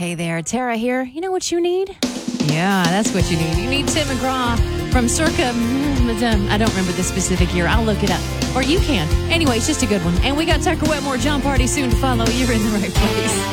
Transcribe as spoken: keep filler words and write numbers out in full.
Hey there, Tara here. You know what you need? Yeah, that's what you need. You need Tim McGraw from circa, I don't remember the specific year. I'll look it up. Or you can. Anyway, it's just a good one. And we got Tucker Wetmore John Party soon to follow. You're in the right place.